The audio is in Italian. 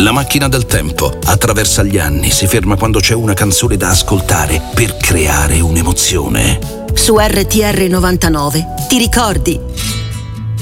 La macchina del tempo attraversa gli anni, si ferma quando c'è una canzone da ascoltare per creare un'emozione. Su RTR 99 ti ricordi